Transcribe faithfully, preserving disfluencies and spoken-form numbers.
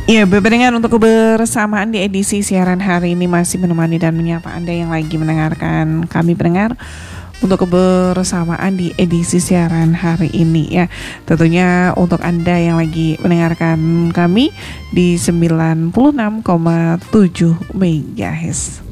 Iya, pendengar, untuk kebersamaan di edisi siaran hari ini masih menemani dan menyapa Anda yang lagi mendengarkan kami pendengar untuk kebersamaan di edisi siaran hari ini ya. Tentunya untuk Anda yang lagi mendengarkan kami di sembilan puluh enam koma tujuh megahertz.